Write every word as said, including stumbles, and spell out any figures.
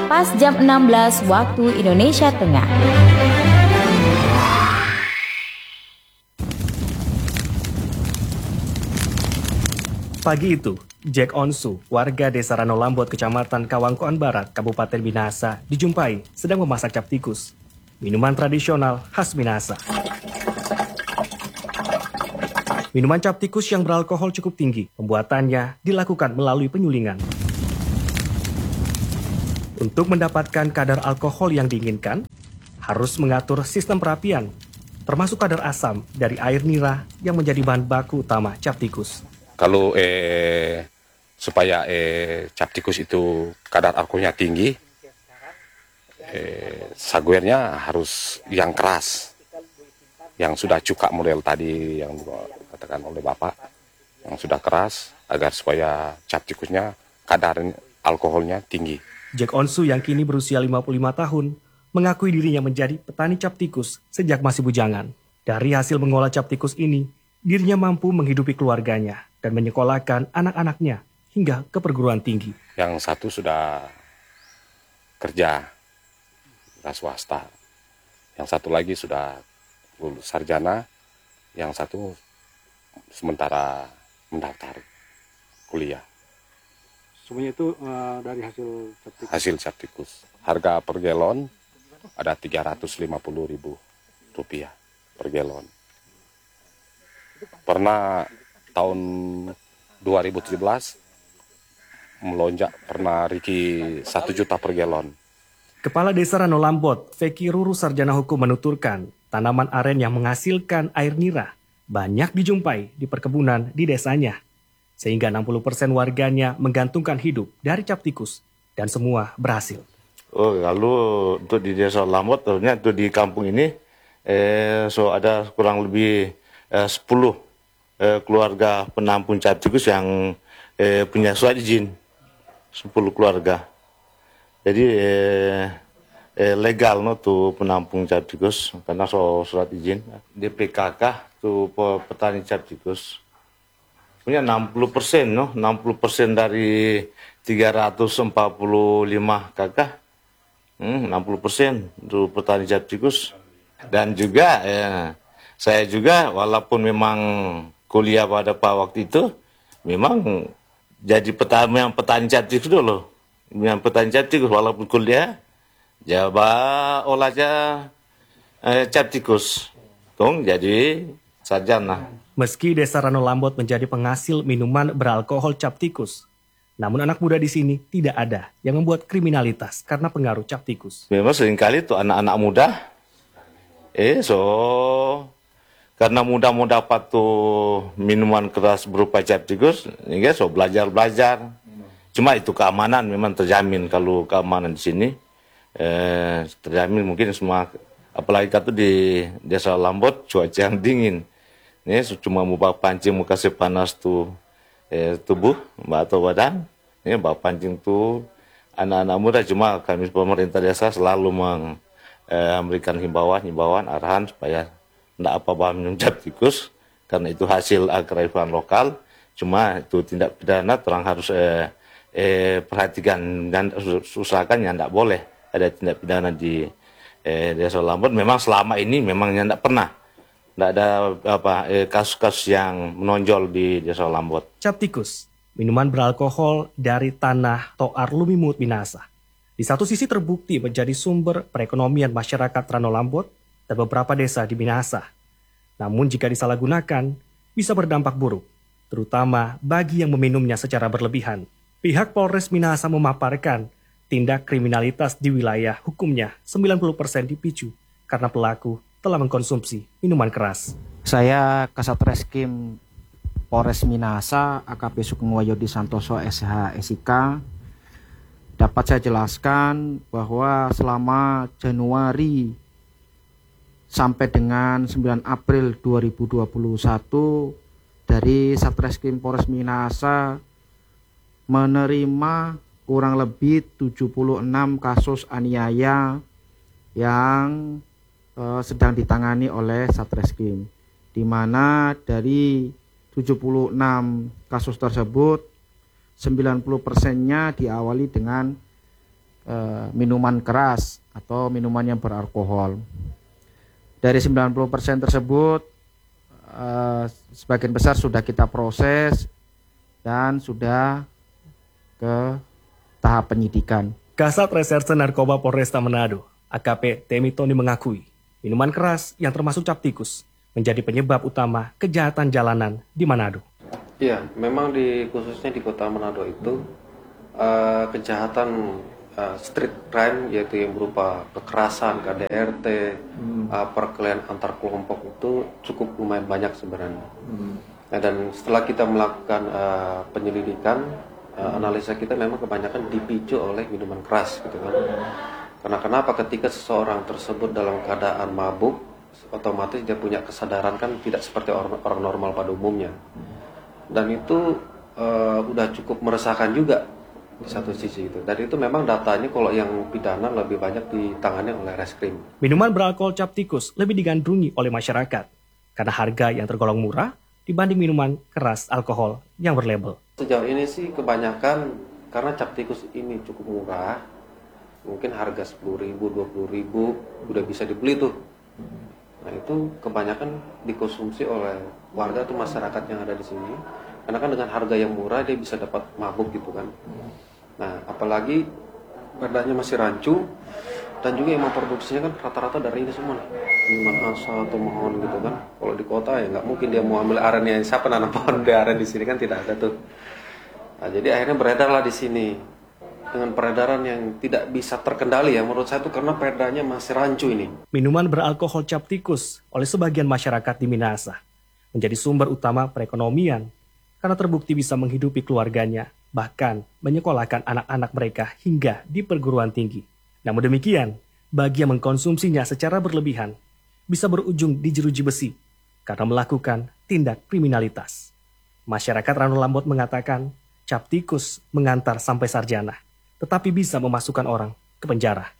pas jam enam belas waktu Indonesia Tengah. Pagi itu, Jack Onsu, warga desa Ranolambot, Kecamatan Kawangkoan Barat, Kabupaten Minahasa, dijumpai sedang memasak cap tikus, minuman tradisional khas Minahasa. Minuman cap tikus yang beralkohol cukup tinggi, pembuatannya dilakukan melalui penyulingan. Untuk mendapatkan kadar alkohol yang diinginkan, harus mengatur sistem perapian, termasuk kadar asam dari air nira yang menjadi bahan baku utama cap tikus. Kalau eh, supaya eh, cap tikus itu kadar alkoholnya tinggi, eh, saguernya harus yang keras, yang sudah cuka model tadi yang dikatakan oleh Bapak, yang sudah keras agar supaya cap tikusnya kadar alkoholnya tinggi. Jack Onsu yang kini berusia lima puluh lima tahun mengakui dirinya menjadi petani cap tikus sejak masih bujangan. Dari hasil mengolah cap tikus ini, dirinya mampu menghidupi keluarganya dan menyekolahkan anak-anaknya hingga ke perguruan tinggi. Yang satu sudah kerja, sudah swasta. Yang satu lagi sudah lulus sarjana, yang satu sementara mendaftar kuliah. Semuanya itu uh, dari hasil cap tikus? Hasil cap tikus. Harga per galon ada tiga ratus lima puluh ribu rupiah per galon. Pernah tahun dua ribu tujuh belas melonjak, pernah Riki satu juta per galon. Kepala Desa Ranolambot, Feki Ruru Sarjana Hukum menuturkan, tanaman aren yang menghasilkan air nira banyak dijumpai di perkebunan di desanya. Sehingga enam puluh persen warganya menggantungkan hidup dari cap tikus dan semua berhasil. Oh, kalau untuk di Desa Lambot, ternyata untuk di kampung ini eh, so ada kurang lebih eh, sepuluh Eh, keluarga penampung cap tikus yang eh, punya surat izin, sepuluh keluarga. Jadi eh, eh, legal no tuh penampung cap tikus karena so surat izin. D P K K tuh petani cap tikus punya enam puluh persen no, enam puluh persen dari tiga ratus empat puluh lima K K. Hmm, enam puluh persen tuh petani cap tikus. Dan juga eh, saya juga walaupun memang kuliah pada pak waktu itu, memang jadi petani yang petani cap tikus dulu, yang petani cap tikus walaupun kuliah, coba olah aja eh, cap tikus, dong jadi sarjana. Meski Desa Ranolambot menjadi penghasil minuman beralkohol cap tikus, namun anak muda di sini tidak ada yang membuat kriminalitas karena pengaruh cap tikus. Memang seringkali tuh anak-anak muda, eh so karena mudah mau dapat tuh minuman keras berupa cap tikus, ini so belajar-belajar. Cuma itu keamanan memang terjamin, kalau keamanan di sini eh, terjamin mungkin semua, apalagi kata di Desa Lambot cuaca yang dingin. Ini cuma mau bawa pancing mau kasih panas tuh eh, tubuh atau badan, ini bawa pancing tuh anak-anak muda. Cuma kami pemerintah desa selalu meng, eh, memberikan himbauan-himbauan arahan supaya tidak apa-apa minum cap tikus, karena itu hasil kearifan lokal. Cuma itu tindak pidana terang harus eh, eh, perhatikan dan usahakan yang tidak boleh ada tindak pidana di eh, Desa Lambot. Memang selama ini memang yang tidak pernah, tidak ada apa eh, kasus-kasus yang menonjol di Desa Lambot. Cap tikus, minuman beralkohol dari tanah Toar Lumimut Minahasa, di satu sisi terbukti menjadi sumber perekonomian masyarakat Ranolambot dan beberapa desa di Minahasa. Namun jika disalahgunakan, bisa berdampak buruk, terutama bagi yang meminumnya secara berlebihan. Pihak Polres Minahasa memaparkan, tindak kriminalitas di wilayah hukumnya sembilan puluh persen dipicu karena pelaku telah mengkonsumsi minuman keras. Saya Kasat Reskrim Polres Minahasa, A K P Sugeng Wahyudi Santoso S H S I K. Dapat saya jelaskan bahwa selama Januari sampai dengan sembilan April dua ribu dua puluh satu dari Satreskrim Polres Minahasa menerima kurang lebih tujuh puluh enam kasus aniaya yang eh, sedang ditangani oleh Satreskrim, di mana dari tujuh puluh enam kasus tersebut sembilan puluh persennya diawali dengan eh, minuman keras atau minuman yang beralkohol. Dari sembilan puluh persen tersebut, eh, sebagian besar sudah kita proses dan sudah ke tahap penyidikan. Kasat Reserse Narkoba Polresta Manado, A K P Temi Tony mengakui, minuman keras yang termasuk cap tikus menjadi penyebab utama kejahatan jalanan di Manado. Iya, memang di khususnya di kota Manado itu uh, kejahatan uh, street crime yaitu yang berupa kekerasan, K D R T, hmm. uh, perkelahian antar kelompok itu cukup lumayan banyak sebenarnya. Hmm. Nah, dan setelah kita melakukan uh, penyelidikan, uh, analisa kita memang kebanyakan dipicu oleh minuman keras, gitu kan. Karena kenapa? Ketika seseorang tersebut dalam keadaan mabuk, otomatis dia punya kesadaran kan tidak seperti orang, orang normal pada umumnya. Dan itu uh, udah cukup meresahkan juga di satu sisi itu. Dan itu memang datanya kalau yang pidana lebih banyak ditangani oleh reskrim. Minuman beralkohol cap tikus lebih digandrungi oleh masyarakat karena harga yang tergolong murah dibanding minuman keras alkohol yang berlabel. Sejauh ini sih kebanyakan karena cap tikus ini cukup murah, mungkin harga sepuluh ribu, dua puluh ribu udah bisa dibeli tuh. Nah itu kebanyakan dikonsumsi oleh warga atau masyarakat yang ada di sini. Karena kan dengan harga yang murah dia bisa dapat mabuk gitu kan. Nah apalagi perdanya masih rancu dan juga yang memproduksinya kan rata-rata dari ini semua nih. Minuman asal atau mohon gitu kan. Kalau di kota ya nggak mungkin dia mau ambil arennya. Siapa nanam pohon di aren di sini kan tidak ada tuh. Nah jadi akhirnya beredarlah di sini. Dengan peredaran yang tidak bisa terkendali ya menurut saya itu karena perdanya masih rancu ini. Minuman beralkohol cap tikus oleh sebagian masyarakat di Minahasa menjadi sumber utama perekonomian karena terbukti bisa menghidupi keluarganya, bahkan menyekolahkan anak-anak mereka hingga di perguruan tinggi. Namun demikian, bagi yang mengkonsumsinya secara berlebihan bisa berujung di jeruji besi karena melakukan tindak kriminalitas. Masyarakat Rano Lambot mengatakan cap tikus mengantar sampai sarjana, tetapi bisa memasukkan orang ke penjara.